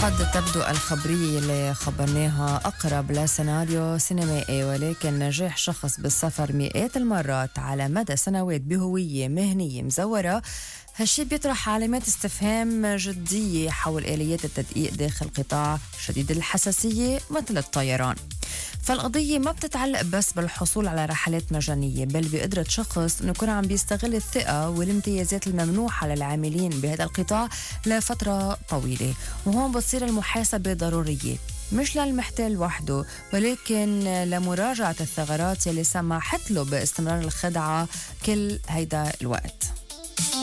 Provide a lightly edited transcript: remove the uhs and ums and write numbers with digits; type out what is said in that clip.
قد تبدو الخبرية اللي خبرناها أقرب لسيناريو سينمائي، ولكن نجاح شخص بالسفر مئات المرات على مدى سنوات بهوية مهنية مزورة هالشي بيطرح علامات استفهام جدية حول آليات التدقيق داخل قطاع شديد الحساسية مثل الطيران. فالقضية ما بتتعلق بس بالحصول على رحلات مجانية، بل بقدرة شخص أنه يكون عم بيستغل الثقة والامتيازات الممنوحة للعاملين بهذا القطاع لفترة طويلة. وهون بتصير المحاسبة ضرورية، مش للمحتال وحده، ولكن لمراجعة الثغرات اللي سمحت له باستمرار الخدعة كل هيدا الوقت.